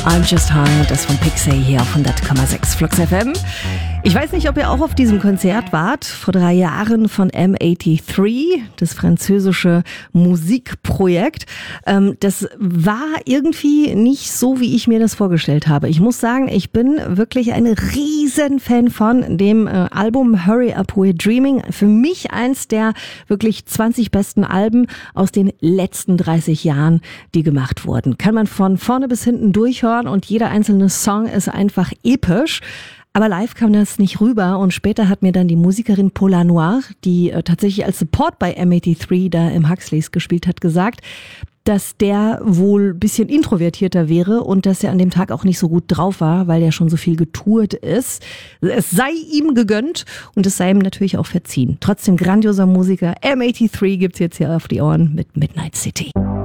I'm Just High, das von Pixie hier auf 100,6 Flux FM. Ich weiß nicht, ob ihr auch auf diesem Konzert wart, vor 3 Jahren von M83, das französische Musikprojekt. Das war irgendwie nicht so, wie ich mir das vorgestellt habe. Ich muss sagen, ich bin wirklich ein riesen Fan von dem Album Hurry Up We're Dreaming. Für mich eins der wirklich 20 besten Alben aus den letzten 30 Jahren, die gemacht wurden. Kann man von vorne bis hinten durchhören und jeder einzelne Song ist einfach episch. Aber live kam das nicht rüber und später hat mir dann die Musikerin Paula Noir, die tatsächlich als Support bei M83 da im Huxleys gespielt hat, gesagt, dass der wohl ein bisschen introvertierter wäre und dass er an dem Tag auch nicht so gut drauf war, weil er schon so viel getourt ist. Es sei ihm gegönnt und es sei ihm natürlich auch verziehen. Trotzdem grandioser Musiker. M83 gibt's jetzt hier auf die Ohren mit Midnight City.